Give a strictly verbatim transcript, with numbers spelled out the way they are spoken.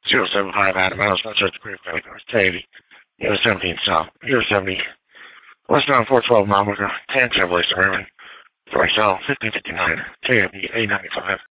zero seven five Adam Miles, not such a great Valley, North eighty, U S seventeen South, U S seventy, westbound four twelve mile marker, ten Chevrolet Suburban, for Excel fifteen fifty-nine, K M E A ninety-five.